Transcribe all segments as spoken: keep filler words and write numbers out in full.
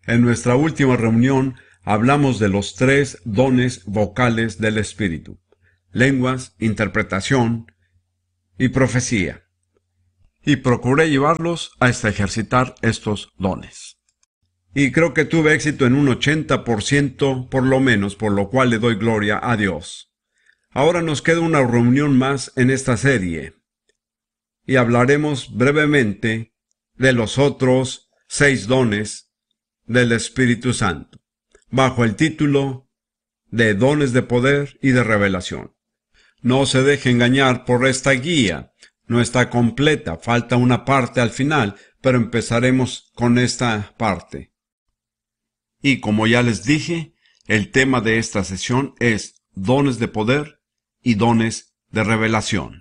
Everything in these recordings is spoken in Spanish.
En nuestra última reunión hablamos de los tres dones vocales del Espíritu: lenguas, interpretación y profecía. Y procuré llevarlos hasta ejercitar estos dones. Y creo que tuve éxito en un ochenta por ciento por lo menos, por lo cual le doy gloria a Dios. Ahora nos queda una reunión más en esta serie. Y hablaremos brevemente de los otros seis dones del Espíritu Santo, bajo el título de dones de poder y de revelación. No se deje engañar por esta guía. No está completa, falta una parte al final, pero empezaremos con esta parte. Y como ya les dije, el tema de esta sesión es dones de poder y dones de revelación.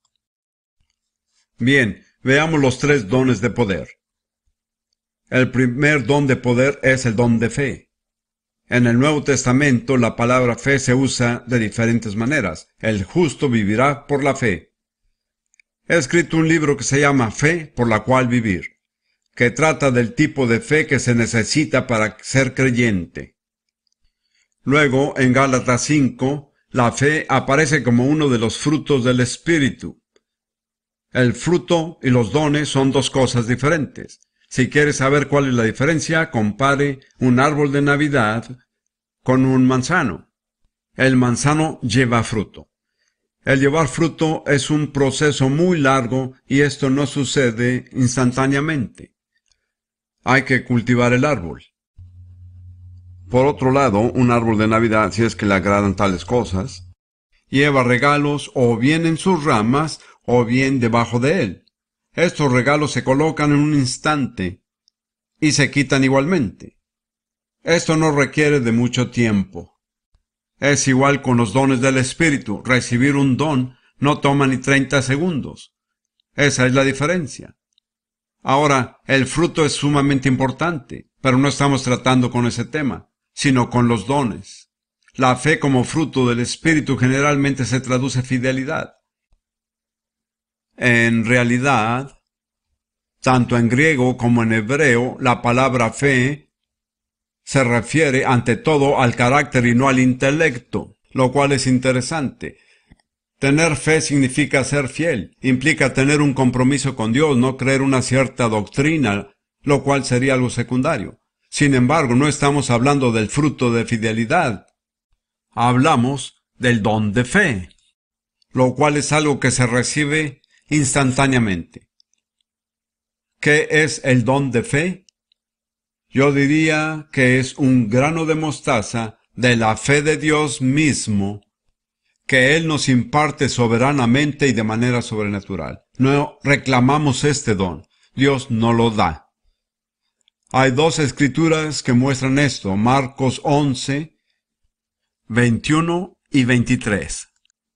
Bien, veamos los tres dones de poder. El primer don de poder es el don de fe. En el Nuevo Testamento la palabra fe se usa de diferentes maneras. El justo vivirá por la fe. He escrito un libro que se llama Fe por la cual vivir, que trata del tipo de fe que se necesita para ser creyente. Luego, en Gálatas cinco, la fe aparece como uno de los frutos del Espíritu. El fruto y los dones son dos cosas diferentes. Si quieres saber cuál es la diferencia, compare un árbol de Navidad con un manzano. El manzano lleva fruto. El llevar fruto es un proceso muy largo y esto no sucede instantáneamente. Hay que cultivar el árbol. Por otro lado, un árbol de Navidad, si es que le agradan tales cosas, lleva regalos o bien en sus ramas o bien debajo de él. Estos regalos se colocan en un instante y se quitan igualmente. Esto no requiere de mucho tiempo. Es igual con los dones del Espíritu. Recibir un don no toma ni treinta segundos. Esa es la diferencia. Ahora, el fruto es sumamente importante, pero no estamos tratando con ese tema, sino con los dones. La fe como fruto del Espíritu generalmente se traduce fidelidad. En realidad, tanto en griego como en hebreo, la palabra fe se refiere ante todo al carácter y no al intelecto, lo cual es interesante. Tener fe significa ser fiel, implica tener un compromiso con Dios, no creer una cierta doctrina, lo cual sería algo secundario. Sin embargo, no estamos hablando del fruto de fidelidad. Hablamos del don de fe, lo cual es algo que se recibe instantáneamente. ¿Qué es el don de fe? Yo diría que es un grano de mostaza de la fe de Dios mismo, que Él nos imparte soberanamente y de manera sobrenatural. No reclamamos este don, Dios nos lo da. Hay dos escrituras que muestran esto, Marcos once, veintiuno y veintitrés.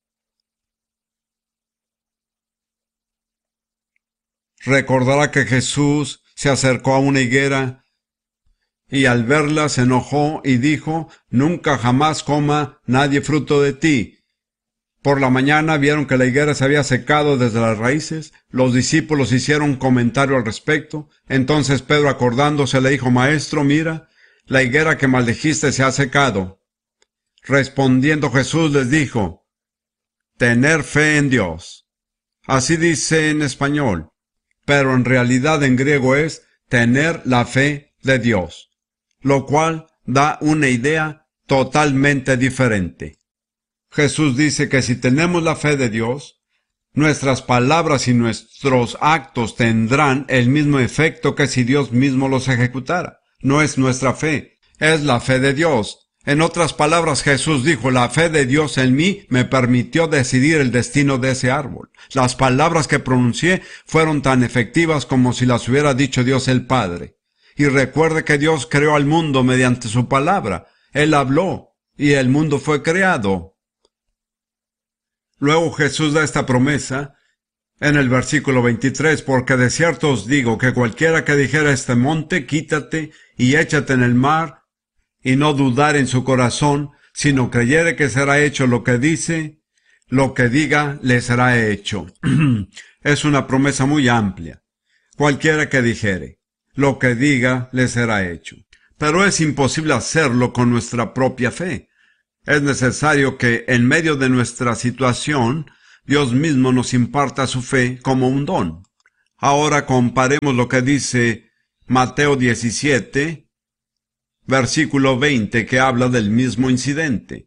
Recordará que Jesús se acercó a una higuera y al verla se enojó y dijo: «Nunca jamás coma nadie fruto de ti». Por la mañana vieron que la higuera se había secado desde las raíces. Los discípulos hicieron un comentario al respecto. Entonces Pedro, acordándose, le dijo: «Maestro, mira, la higuera que maldijiste se ha secado». Respondiendo Jesús les dijo: «Tener fe en Dios». Así dice en español, pero en realidad en griego es tener la fe de Dios, lo cual da una idea totalmente diferente. Jesús dice que si tenemos la fe de Dios, nuestras palabras y nuestros actos tendrán el mismo efecto que si Dios mismo los ejecutara. No es nuestra fe, es la fe de Dios. En otras palabras, Jesús dijo: «La fe de Dios en mí me permitió decidir el destino de ese árbol». Las palabras que pronuncié fueron tan efectivas como si las hubiera dicho Dios el Padre. Y recuerde que Dios creó al mundo mediante su palabra. Él habló y el mundo fue creado. Luego Jesús da esta promesa en el versículo veintitrés: «Porque de cierto os digo que cualquiera que dijera a este monte, quítate y échate en el mar, y no dudar en su corazón, sino creyere que será hecho lo que dice, lo que diga le será hecho». Es una promesa muy amplia. Cualquiera que dijere, lo que diga le será hecho. Pero es imposible hacerlo con nuestra propia fe. Es necesario que, en medio de nuestra situación, Dios mismo nos imparta su fe como un don. Ahora comparemos lo que dice Mateo diecisiete, versículo veinte, que habla del mismo incidente.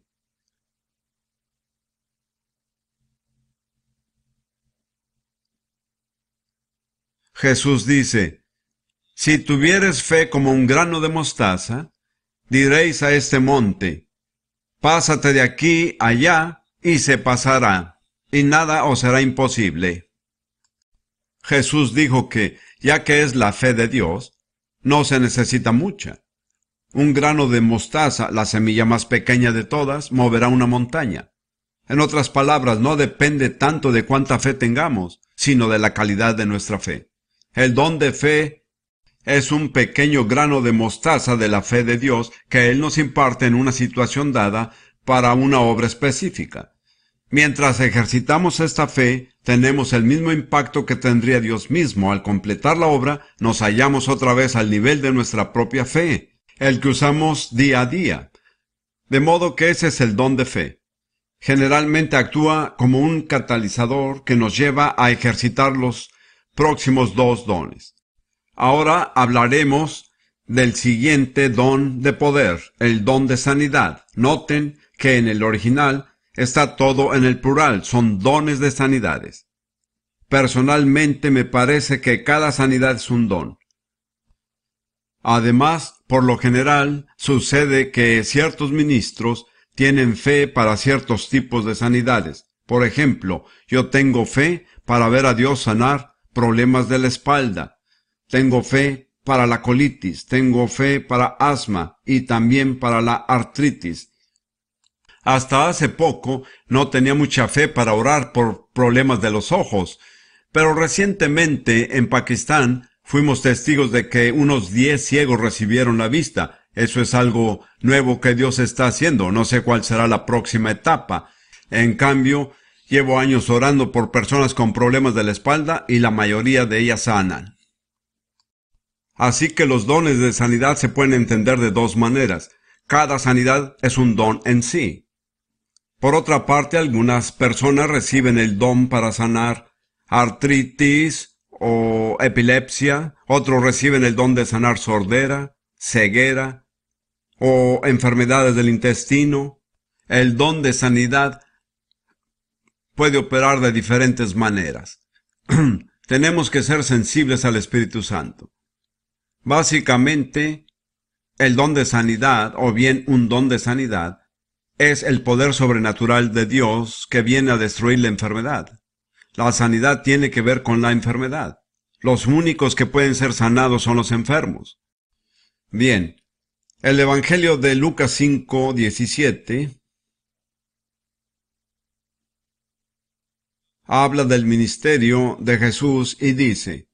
Jesús dice: si tuvieres fe como un grano de mostaza, diréis a este monte: pásate de aquí allá, y se pasará, y nada os será imposible. Jesús dijo que, ya que es la fe de Dios, no se necesita mucha. Un grano de mostaza, la semilla más pequeña de todas, moverá una montaña. En otras palabras, no depende tanto de cuánta fe tengamos, sino de la calidad de nuestra fe. El don de fe es un pequeño grano de mostaza de la fe de Dios que Él nos imparte en una situación dada para una obra específica. Mientras ejercitamos esta fe, tenemos el mismo impacto que tendría Dios mismo. Al completar la obra, nos hallamos otra vez al nivel de nuestra propia fe, el que usamos día a día. De modo que ese es el don de fe. Generalmente actúa como un catalizador que nos lleva a ejercitar los próximos dos dones. Ahora hablaremos del siguiente don de poder, el don de sanidad. Noten que en el original está todo en el plural, son dones de sanidades. Personalmente me parece que cada sanidad es un don. Además, por lo general, sucede que ciertos ministros tienen fe para ciertos tipos de sanidades. Por ejemplo, yo tengo fe para ver a Dios sanar problemas de la espalda. Tengo fe para la colitis, tengo fe para asma y también para la artritis. Hasta hace poco no tenía mucha fe para orar por problemas de los ojos, pero recientemente en Pakistán fuimos testigos de que unos diez ciegos recibieron la vista. Eso es algo nuevo que Dios está haciendo. No sé cuál será la próxima etapa. En cambio, llevo años orando por personas con problemas de la espalda y la mayoría de ellas sanan. Así que los dones de sanidad se pueden entender de dos maneras. Cada sanidad es un don en sí. Por otra parte, algunas personas reciben el don para sanar artritis o epilepsia, otros reciben el don de sanar sordera, ceguera o enfermedades del intestino. El don de sanidad puede operar de diferentes maneras. Tenemos que ser sensibles al Espíritu Santo. Básicamente, el don de sanidad, o bien un don de sanidad, es el poder sobrenatural de Dios que viene a destruir la enfermedad. La sanidad tiene que ver con la enfermedad. Los únicos que pueden ser sanados son los enfermos. Bien, el Evangelio de Lucas cinco diecisiete habla del ministerio de Jesús y dice,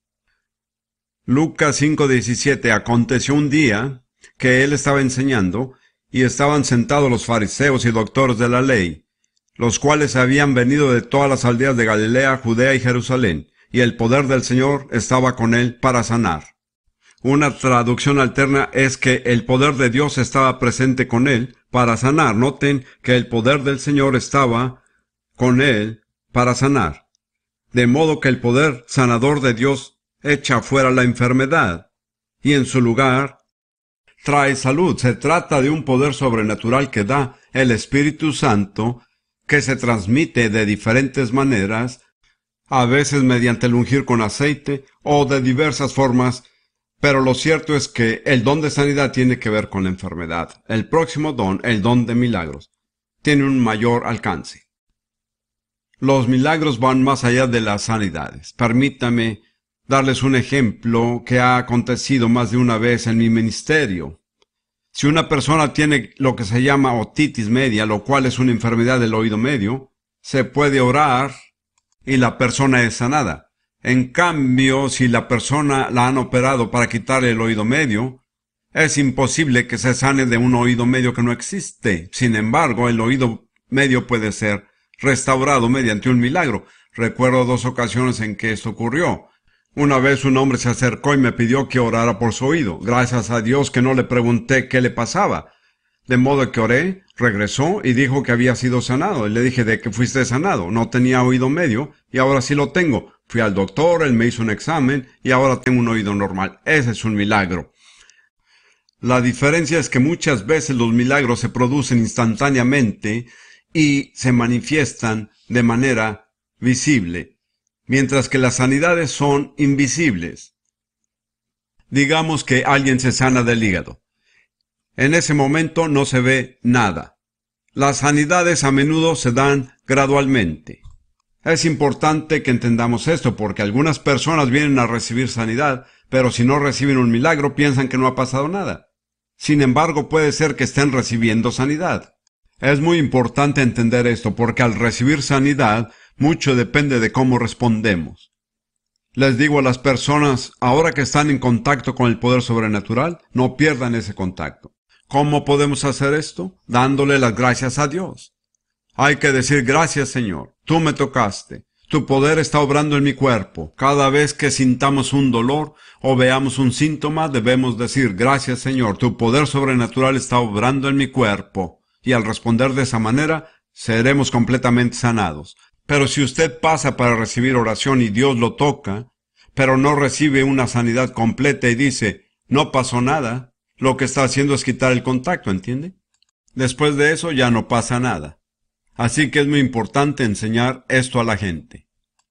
Lucas cinco diecisiete, aconteció un día que él estaba enseñando, y estaban sentados los fariseos y doctores de la ley, los cuales habían venido de todas las aldeas de Galilea, Judea y Jerusalén, y el poder del Señor estaba con él para sanar. Una traducción alterna es que el poder de Dios estaba presente con él para sanar. Noten que el poder del Señor estaba con él para sanar. De modo que el poder sanador de Dios echa fuera la enfermedad, y en su lugar trae salud. Se trata de un poder sobrenatural que da el Espíritu Santo, que se transmite de diferentes maneras, a veces mediante el ungir con aceite o de diversas formas, pero lo cierto es que el don de sanidad tiene que ver con la enfermedad. El próximo don, el don de milagros, tiene un mayor alcance. Los milagros van más allá de las sanidades. Permítame darles un ejemplo que ha acontecido más de una vez en mi ministerio. Si una persona tiene lo que se llama otitis media, lo cual es una enfermedad del oído medio, se puede orar y la persona es sanada. En cambio, si la persona la han operado para quitarle el oído medio, es imposible que se sane de un oído medio que no existe. Sin embargo, el oído medio puede ser restaurado mediante un milagro. Recuerdo dos ocasiones en que esto ocurrió. Una vez un hombre se acercó y me pidió que orara por su oído. Gracias a Dios que no le pregunté qué le pasaba. De modo que oré, regresó y dijo que había sido sanado. Y le dije, ¿de qué fuiste sanado? No tenía oído medio y ahora sí lo tengo. Fui al doctor, él me hizo un examen y ahora tengo un oído normal. Ese es un milagro. La diferencia es que muchas veces los milagros se producen instantáneamente y se manifiestan de manera visible, mientras que las sanidades son invisibles. Digamos que alguien se sana del hígado. En ese momento no se ve nada. Las sanidades a menudo se dan gradualmente. Es importante que entendamos esto porque algunas personas vienen a recibir sanidad, pero si no reciben un milagro piensan que no ha pasado nada. Sin embargo, puede ser que estén recibiendo sanidad. Es muy importante entender esto porque al recibir sanidad, mucho depende de cómo respondemos. Les digo a las personas, ahora que están en contacto con el poder sobrenatural, no pierdan ese contacto. ¿Cómo podemos hacer esto? Dándole las gracias a Dios. Hay que decir gracias, Señor. Tú me tocaste. Tu poder está obrando en mi cuerpo. Cada vez que sintamos un dolor o veamos un síntoma, debemos decir gracias, Señor. Tu poder sobrenatural está obrando en mi cuerpo. Y al responder de esa manera, seremos completamente sanados. Pero si usted pasa para recibir oración y Dios lo toca, pero no recibe una sanidad completa y dice, no pasó nada, lo que está haciendo es quitar el contacto, ¿entiende? Después de eso ya no pasa nada. Así que es muy importante enseñar esto a la gente.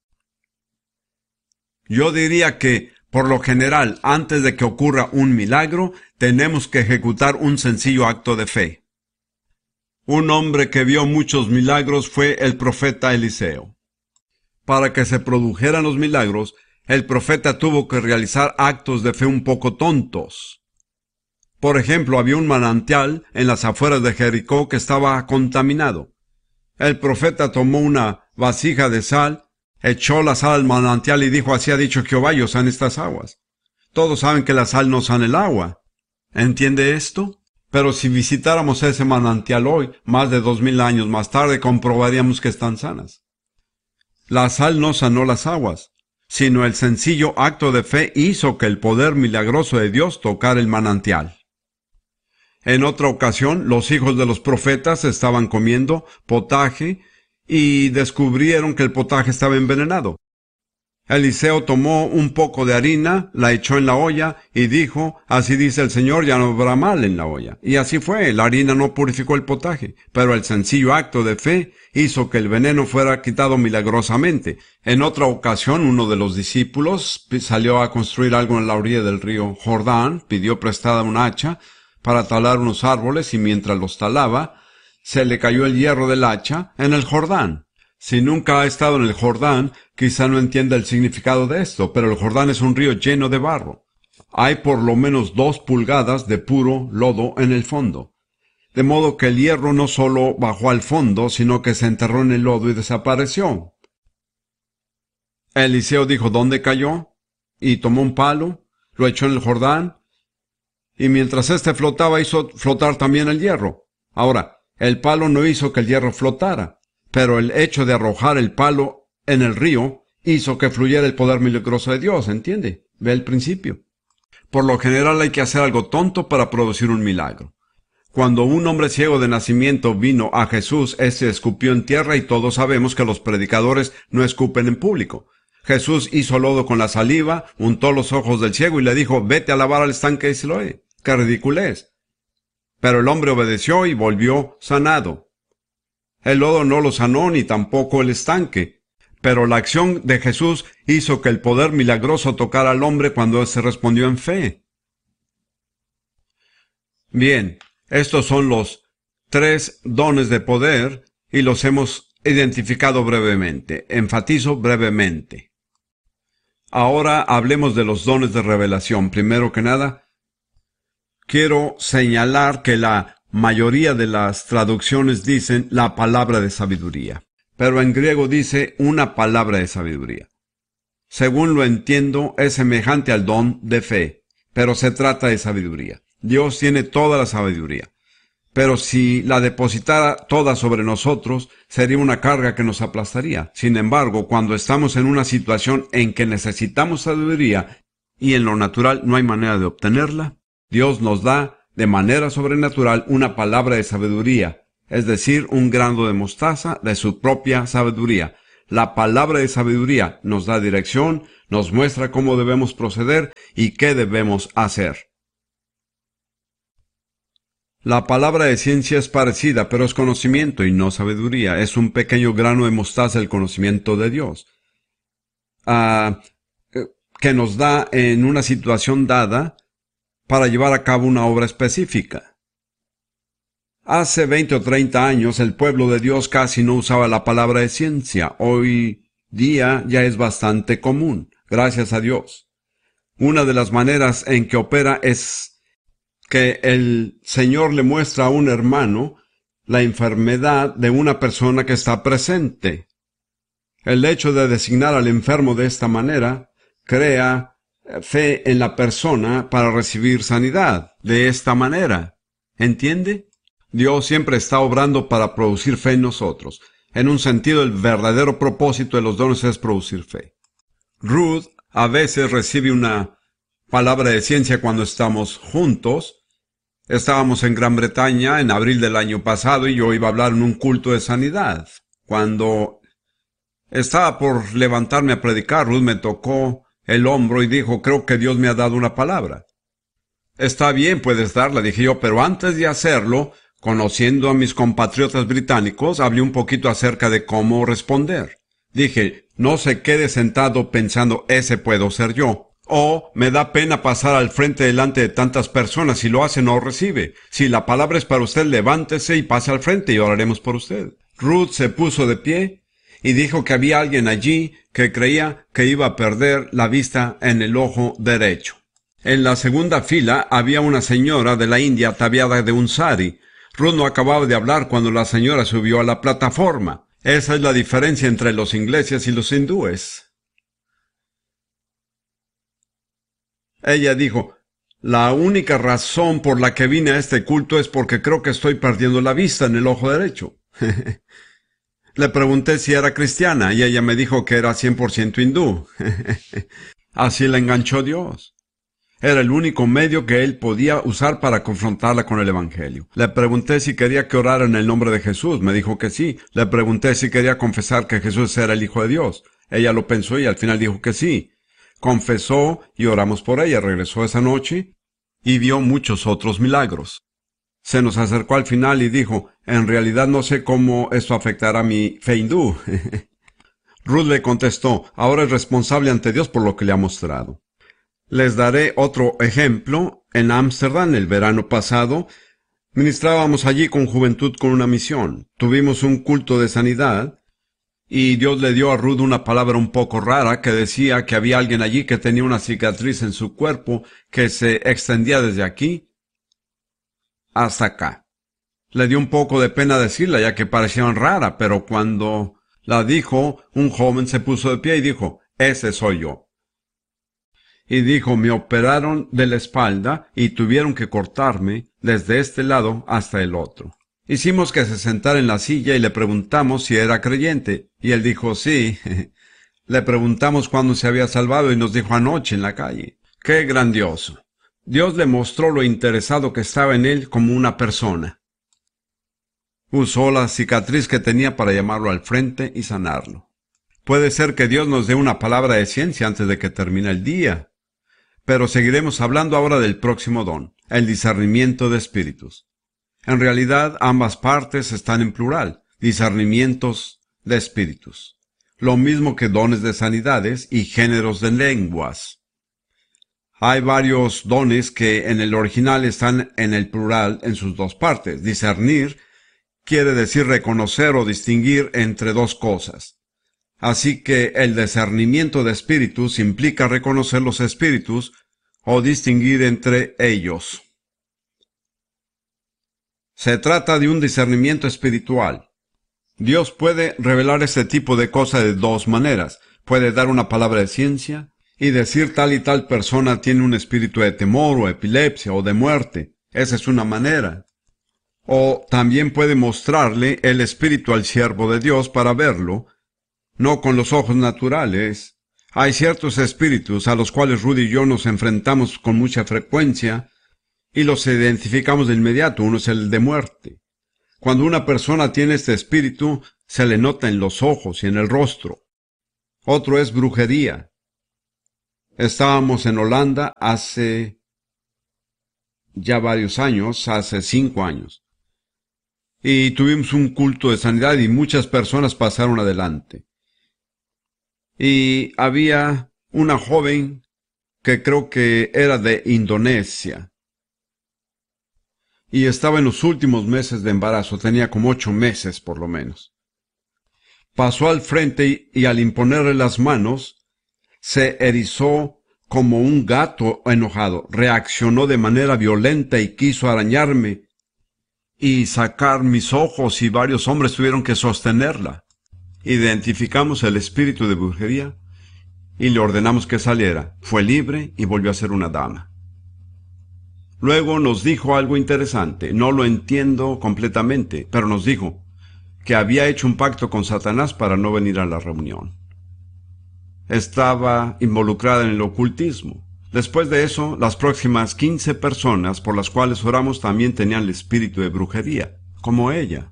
Yo diría que, por lo general, antes de que ocurra un milagro, tenemos que ejecutar un sencillo acto de fe. Un hombre que vio muchos milagros fue el profeta Eliseo. Para que se produjeran los milagros, el profeta tuvo que realizar actos de fe un poco tontos. Por ejemplo, había un manantial en las afueras de Jericó que estaba contaminado. El profeta tomó una vasija de sal, echó la sal al manantial y dijo, así ha dicho Jehová, yo sane estas aguas. Todos saben que la sal no sana el agua. ¿Entiende esto? Pero si visitáramos ese manantial hoy, más de dos mil años más tarde, comprobaríamos que están sanas. La sal no sanó las aguas, sino el sencillo acto de fe hizo que el poder milagroso de Dios tocara el manantial. En otra ocasión, los hijos de los profetas estaban comiendo potaje y descubrieron que el potaje estaba envenenado. Eliseo tomó un poco de harina, la echó en la olla y dijo, así dice el Señor, ya no habrá mal en la olla. Y así fue, la harina no purificó el potaje, pero el sencillo acto de fe hizo que el veneno fuera quitado milagrosamente. En otra ocasión, uno de los discípulos salió a construir algo en la orilla del río Jordán, pidió prestada un hacha para talar unos árboles y mientras los talaba, se le cayó el hierro del hacha en el Jordán. Si nunca ha estado en el Jordán, quizá no entienda el significado de esto, pero el Jordán es un río lleno de barro. Hay por lo menos dos pulgadas de puro lodo en el fondo. De modo que el hierro no solo bajó al fondo, sino que se enterró en el lodo y desapareció. Eliseo dijo, ¿dónde cayó? Y tomó un palo, lo echó en el Jordán, y mientras éste flotaba hizo flotar también el hierro. Ahora, el palo no hizo que el hierro flotara, pero el hecho de arrojar el palo en el río hizo que fluyera el poder milagroso de Dios, ¿entiende? Ve el principio. Por lo general hay que hacer algo tonto para producir un milagro. Cuando un hombre ciego de nacimiento vino a Jesús, éste escupió en tierra y todos sabemos que los predicadores no escupen en público. Jesús hizo lodo con la saliva, untó los ojos del ciego y le dijo, vete a lavar al estanque de Siloé. ¡Qué ridiculez! Pero el hombre obedeció y volvió sanado. El lodo no lo sanó ni tampoco el estanque, pero la acción de Jesús hizo que el poder milagroso tocara al hombre cuando él se respondió en fe. Bien, estos son los tres dones de poder y los hemos identificado brevemente. Enfatizo brevemente. Ahora hablemos de los dones de revelación. Primero que nada, quiero señalar que la mayoría de las traducciones dicen la palabra de sabiduría, pero en griego dice una palabra de sabiduría. Según lo entiendo, es semejante al don de fe, pero se trata de sabiduría. Dios tiene toda la sabiduría. Pero si la depositara toda sobre nosotros, sería una carga que nos aplastaría. Sin embargo, cuando estamos en una situación en que necesitamos sabiduría y en lo natural no hay manera de obtenerla, Dios nos da de manera sobrenatural una palabra de sabiduría, es decir, un grano de mostaza de su propia sabiduría. La palabra de sabiduría nos da dirección, nos muestra cómo debemos proceder y qué debemos hacer. La palabra de ciencia es parecida, pero es conocimiento y no sabiduría. Es un pequeño grano de mostaza el conocimiento de Dios, uh, que nos da en una situación dada para llevar a cabo una obra específica. Hace veinte o treinta años el pueblo de Dios casi no usaba la palabra de ciencia. Hoy día ya es bastante común, gracias a Dios. Una de las maneras en que opera es que el Señor le muestra a un hermano la enfermedad de una persona que está presente. El hecho de designar al enfermo de esta manera crea fe en la persona para recibir sanidad de esta manera. ¿Entiende? Dios siempre está obrando para producir fe en nosotros. En un sentido, el verdadero propósito de los dones es producir fe. Ruth a veces recibe una palabra de ciencia cuando estamos juntos. Estábamos en Gran Bretaña en abril del año pasado y yo iba a hablar en un culto de sanidad. Cuando estaba por levantarme a predicar, Ruth me tocó el hombro y dijo, creo que Dios me ha dado una palabra. Está bien, puedes darla, dije yo, pero antes de hacerlo, conociendo a mis compatriotas británicos, hablé un poquito acerca de cómo responder. Dije, no se quede sentado pensando, ese puedo ser yo. O me da pena pasar al frente delante de tantas personas. Si lo hace, no recibe. Si la palabra es para usted, levántese y pase al frente y oraremos por usted. Ruth se puso de pie y dijo que había alguien allí que creía que iba a perder la vista en el ojo derecho. En la segunda fila había una señora de la India ataviada de un sari. Ruth no acababa de hablar cuando la señora subió a la plataforma. Esa es la diferencia entre los ingleses y los hindúes. Ella dijo, la única razón por la que vine a este culto es porque creo que estoy perdiendo la vista en el ojo derecho. Le pregunté si era cristiana y ella me dijo que era cien por ciento hindú. Así la enganchó Dios. Era el único medio que él podía usar para confrontarla con el Evangelio. Le pregunté si quería que orara en el nombre de Jesús. Me dijo que sí. Le pregunté si quería confesar que Jesús era el Hijo de Dios. Ella lo pensó y al final dijo que sí. Confesó y oramos por ella. Regresó esa noche y vio muchos otros milagros. Se nos acercó al final y dijo, en realidad no sé cómo esto afectará mi fe hindú. Ruth le contestó, ahora es responsable ante Dios por lo que le ha mostrado. Les daré otro ejemplo. En Ámsterdam, el verano pasado, ministrábamos allí con juventud con una misión. Tuvimos un culto de sanidad y Dios le dio a Ruth una palabra un poco rara que decía que había alguien allí que tenía una cicatriz en su cuerpo que se extendía desde aquí hasta acá. Le dio un poco de pena decirla ya que parecía rara, pero cuando la dijo, un joven se puso de pie y dijo, ese soy yo. Y dijo, me operaron de la espalda y tuvieron que cortarme desde este lado hasta el otro. Hicimos que se sentara en la silla y le preguntamos si era creyente. Y él dijo, sí. Le preguntamos cuándo se había salvado y nos dijo anoche en la calle. ¡Qué grandioso! Dios le mostró lo interesado que estaba en él como una persona. Usó la cicatriz que tenía para llamarlo al frente y sanarlo. Puede ser que Dios nos dé una palabra de ciencia antes de que termine el día. Pero seguiremos hablando ahora del próximo don, el discernimiento de espíritus. En realidad, ambas partes están en plural, discernimientos de espíritus. Lo mismo que dones de sanidades y géneros de lenguas. Hay varios dones que en el original están en el plural en sus dos partes. Discernir quiere decir reconocer o distinguir entre dos cosas. Así que el discernimiento de espíritus implica reconocer los espíritus o distinguir entre ellos. Se trata de un discernimiento espiritual. Dios puede revelar este tipo de cosas de dos maneras. Puede dar una palabra de ciencia y decir tal y tal persona tiene un espíritu de temor o epilepsia o de muerte. Esa es una manera. O también puede mostrarle el espíritu al siervo de Dios para verlo, no con los ojos naturales. Hay ciertos espíritus a los cuales Rudy y yo nos enfrentamos con mucha frecuencia y los identificamos de inmediato. Uno es el de muerte. Cuando una persona tiene este espíritu, se le nota en los ojos y en el rostro. Otro es brujería. Estábamos en Holanda hace ya varios años, hace cinco años. Y tuvimos un culto de sanidad y muchas personas pasaron adelante. Y había una joven que creo que era de Indonesia. Y estaba en los últimos meses de embarazo, tenía como ocho meses por lo menos. Pasó al frente y, y al imponerle las manos, se erizó como un gato enojado, reaccionó de manera violenta y quiso arañarme y sacar mis ojos, y varios hombres tuvieron que sostenerla. Identificamos el espíritu de brujería y le ordenamos que saliera. Fue libre y volvió a ser una dama. Luego nos dijo algo interesante. No lo entiendo completamente, pero nos dijo que había hecho un pacto con Satanás para no venir a la reunión. Estaba involucrada en el ocultismo. Después de eso, las próximas quince personas por las cuales oramos también tenían el espíritu de brujería, como ella.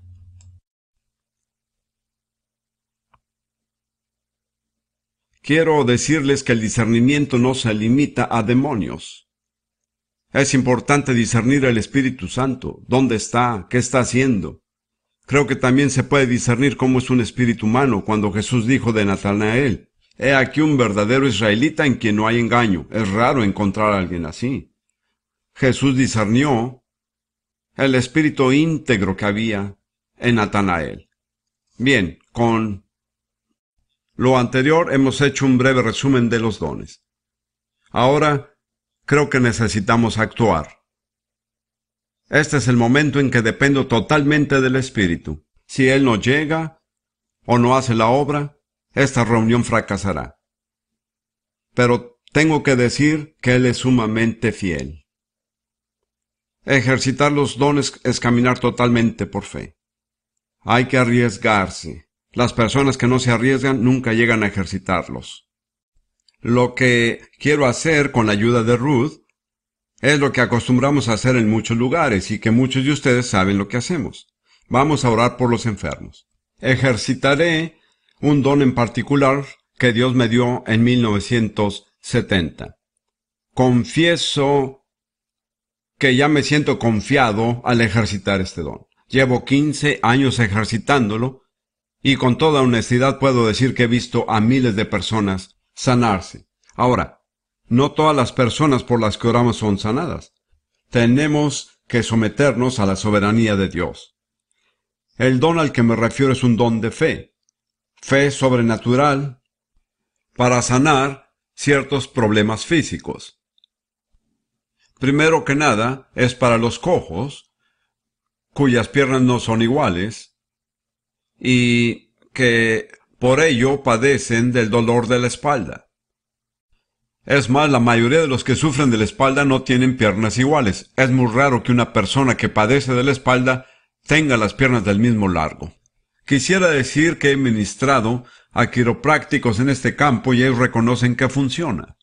Quiero decirles que el discernimiento no se limita a demonios. Es importante discernir el Espíritu Santo, dónde está, qué está haciendo. Creo que también se puede discernir cómo es un espíritu humano cuando Jesús dijo de Natanael: «He aquí un verdadero israelita en quien no hay engaño». Es raro encontrar a alguien así. Jesús discernió el espíritu íntegro que había en Natanael. Bien, con lo anterior hemos hecho un breve resumen de los dones. Ahora creo que necesitamos actuar. Este es el momento en que dependo totalmente del Espíritu. Si Él no llega o no hace la obra, esta reunión fracasará. Pero tengo que decir que Él es sumamente fiel. Ejercitar los dones es caminar totalmente por fe. Hay que arriesgarse. Las personas que no se arriesgan nunca llegan a ejercitarlos. Lo que quiero hacer con la ayuda de Ruth es lo que acostumbramos a hacer en muchos lugares y que muchos de ustedes saben lo que hacemos. Vamos a orar por los enfermos. Ejercitaré un don en particular que Dios me dio en mil novecientos setenta. Confieso que ya me siento confiado al ejercitar este don. Llevo quince años ejercitándolo y con toda honestidad puedo decir que he visto a miles de personas sanarse. Ahora, no todas las personas por las que oramos son sanadas. Tenemos que someternos a la soberanía de Dios. El don al que me refiero es un don de fe. Fe sobrenatural para sanar ciertos problemas físicos. Primero que nada, es para los cojos, cuyas piernas no son iguales, y que por ello padecen del dolor de la espalda. Es más, la mayoría de los que sufren de la espalda no tienen piernas iguales. Es muy raro que una persona que padece de la espalda tenga las piernas del mismo largo. Quisiera decir que he ministrado a quiroprácticos en este campo y ellos reconocen que funciona.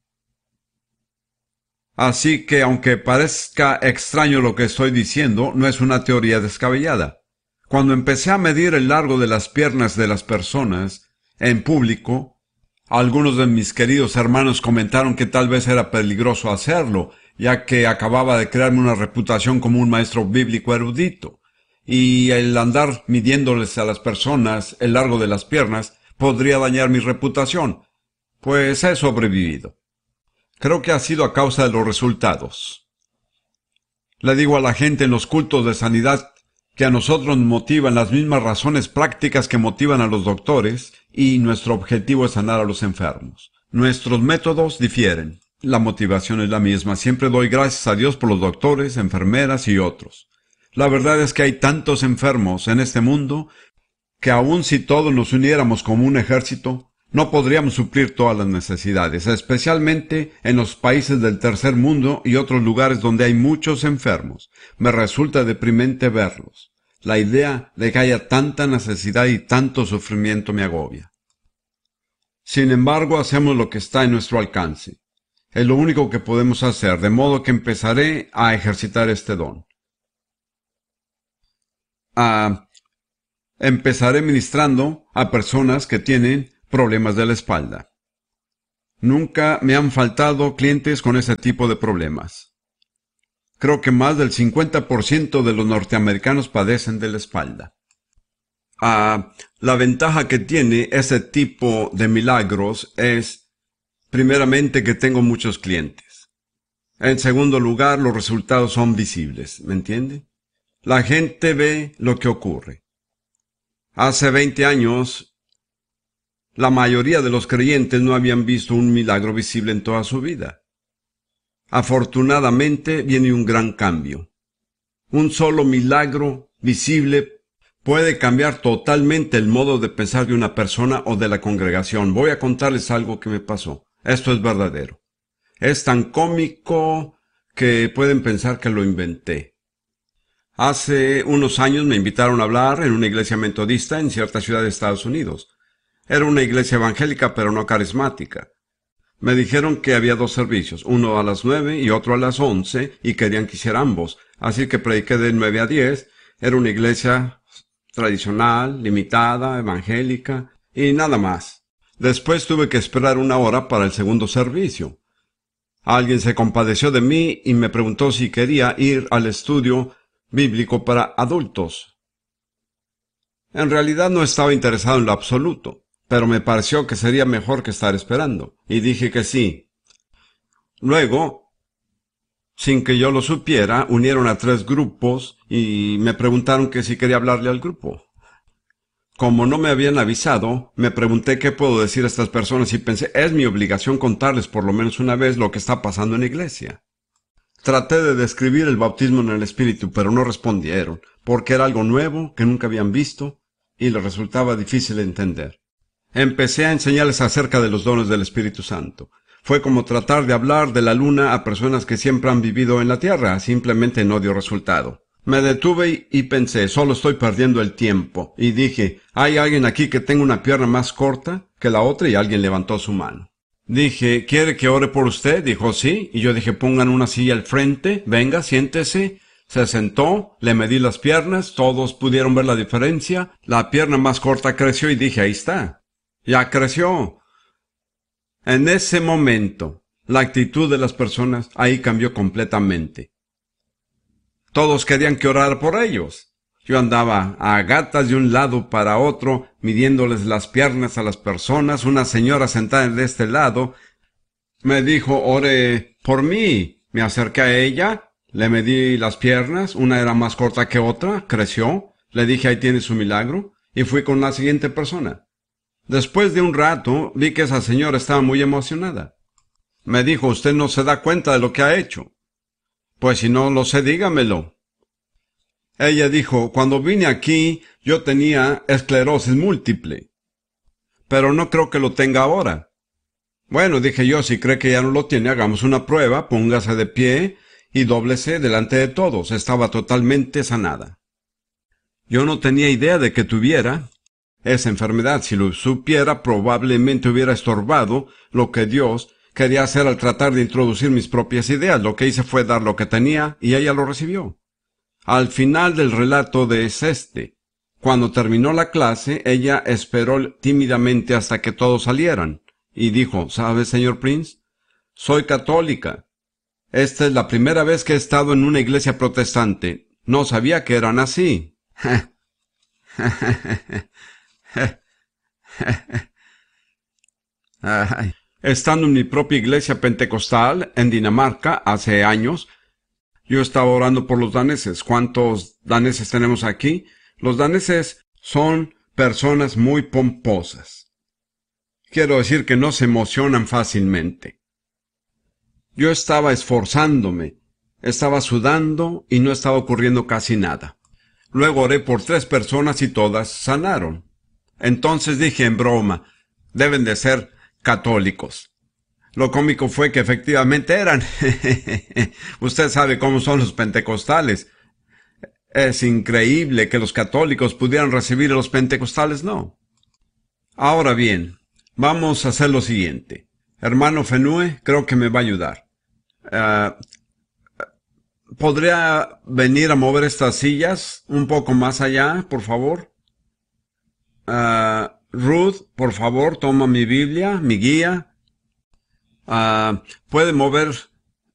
Así que, aunque parezca extraño lo que estoy diciendo, no es una teoría descabellada. Cuando empecé a medir el largo de las piernas de las personas en público, algunos de mis queridos hermanos comentaron que tal vez era peligroso hacerlo, ya que acababa de crearme una reputación como un maestro bíblico erudito, y el andar midiéndoles a las personas el largo de las piernas podría dañar mi reputación, pues he sobrevivido. Creo que ha sido a causa de los resultados. Le digo a la gente en los cultos de sanidad que a nosotros nos motivan las mismas razones prácticas que motivan a los doctores, y nuestro objetivo es sanar a los enfermos. Nuestros métodos difieren. La motivación es la misma. Siempre doy gracias a Dios por los doctores, enfermeras y otros. La verdad es que hay tantos enfermos en este mundo que aun si todos nos uniéramos como un ejército, No podríamos suplir todas las necesidades, especialmente en los países del tercer mundo y otros lugares donde hay muchos enfermos. Me resulta deprimente verlos. La idea de que haya tanta necesidad y tanto sufrimiento me agobia. Sin embargo, hacemos lo que está en nuestro alcance. Es lo único que podemos hacer, de modo que empezaré a ejercitar este don. Ah, empezaré ministrando a personas que tienen problemas de la espalda. Nunca me han faltado clientes con ese tipo de problemas. Creo que más del cincuenta por ciento de los norteamericanos padecen de la espalda. Ah, la ventaja que tiene ese tipo de milagros es, primeramente, que tengo muchos clientes. En segundo lugar, los resultados son visibles, ¿me entiende? La gente ve lo que ocurre. Hace veinte años, la mayoría de los creyentes no habían visto un milagro visible en toda su vida. Afortunadamente, viene un gran cambio. Un solo milagro visible puede cambiar totalmente el modo de pensar de una persona o de la congregación. Voy a contarles algo que me pasó. Esto es verdadero. Es tan cómico que pueden pensar que lo inventé. Hace unos años me invitaron a hablar en una iglesia metodista en cierta ciudad de Estados Unidos. Era una iglesia evangélica pero no carismática. Me dijeron que había dos servicios, uno a las nueve y otro a las once, y querían que hiciera ambos. Así que prediqué de nueve a diez. Era una iglesia tradicional, limitada, evangélica, y nada más. Después tuve que esperar una hora para el segundo servicio. Alguien se compadeció de mí y me preguntó si quería ir al estudio bíblico para adultos. En realidad no estaba interesado en lo absoluto, pero me pareció que sería mejor que estar esperando, y dije que sí. Luego, sin que yo lo supiera, unieron a tres grupos y me preguntaron que si quería hablarle al grupo. Como no me habían avisado, me pregunté qué puedo decir a estas personas y pensé, es mi obligación contarles por lo menos una vez lo que está pasando en la iglesia. Traté de describir el bautismo en el Espíritu, pero no respondieron, porque era algo nuevo que nunca habían visto y les resultaba difícil de entender. Empecé a enseñarles acerca de los dones del Espíritu Santo. Fue como tratar de hablar de la luna a personas que siempre han vivido en la tierra, simplemente no dio resultado. Me detuve y pensé, solo estoy perdiendo el tiempo, y dije, ¿hay alguien aquí que tenga una pierna más corta que la otra? Y alguien levantó su mano. Dije, ¿quiere que ore por usted? Dijo, sí. Y yo dije, pongan una silla al frente, venga, siéntese. Se sentó, le medí las piernas, todos pudieron ver la diferencia. La pierna más corta creció y dije, ahí está. Ya creció. En ese momento, la actitud de las personas ahí cambió completamente. Todos querían que orara por ellos. Yo andaba a gatas de un lado para otro, midiéndoles las piernas a las personas. Una señora sentada de este lado me dijo, ore por mí. Me acerqué a ella, le medí las piernas, una era más corta que otra, creció. Le dije, ahí tiene su milagro, y fui con la siguiente persona. Después de un rato, vi que esa señora estaba muy emocionada. Me dijo, usted no se da cuenta de lo que ha hecho. Pues si no lo sé, dígamelo. Ella dijo, cuando vine aquí, yo tenía esclerosis múltiple. Pero no creo que lo tenga ahora. Bueno, dije yo, si cree que ya no lo tiene, hagamos una prueba, póngase de pie y dóblese delante de todos. Estaba totalmente sanada. Yo no tenía idea de que tuviera esa enfermedad. Si lo supiera, probablemente hubiera estorbado lo que Dios quería hacer al tratar de introducir mis propias ideas. Lo que hice fue dar lo que tenía y ella lo recibió. Al final del relato de es este. Cuando terminó la clase, ella esperó tímidamente hasta que todos salieran y dijo, ¿sabe, señor Prince? Soy católica. Esta es la primera vez que he estado en una iglesia protestante. No sabía que eran así. Ay. Estando en mi propia iglesia pentecostal en Dinamarca hace años, yo estaba orando por los daneses. ¿Cuántos daneses tenemos aquí? Los daneses son personas muy pomposas. Quiero decir que no se emocionan fácilmente. Yo estaba esforzándome, estaba sudando y no estaba ocurriendo casi nada. Luego oré por tres personas y todas sanaron. Entonces dije en broma, deben de ser católicos. Lo cómico fue que efectivamente eran. Usted sabe cómo son los pentecostales. Es increíble que los católicos pudieran recibir a los pentecostales, no. Ahora bien, vamos a hacer lo siguiente. Hermano Fenue, creo que me va a ayudar. Uh, ¿Podría venir a mover estas sillas un poco más allá, por favor? Uh, Ruth, por favor, toma mi Biblia, mi guía. Uh, ¿Puede mover